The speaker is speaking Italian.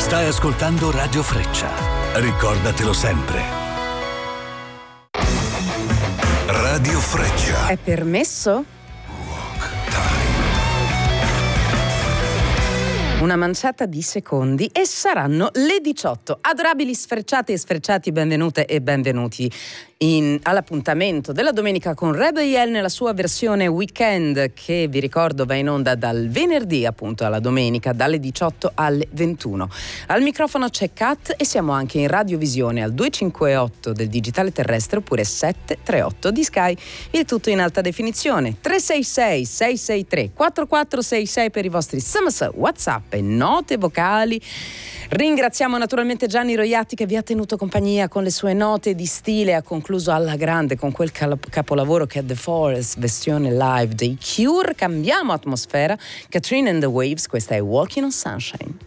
Stai ascoltando Radio Freccia. Ricordatelo sempre. Radio Freccia. È permesso? Una manciata di secondi e saranno le 18. Adorabili sfrecciate e sfrecciati, benvenute e benvenuti all'appuntamento della domenica con Rebel nella sua versione weekend, che vi ricordo va in onda dal venerdì appunto alla domenica dalle 18 alle 21. Al microfono c'è Kat e siamo anche in radiovisione al 258 del digitale terrestre oppure 738 di Sky, il tutto in alta definizione. 366 663 4466 per i vostri SMS, WhatsApp e note vocali. Ringraziamo naturalmente Gianni Roiatti che vi ha tenuto compagnia con le sue note di stile, ha concluso alla grande con quel capolavoro che è The Forest, versione live dei Cure. Cambiamo atmosfera. Katrina and the Waves, questa è Walking on Sunshine.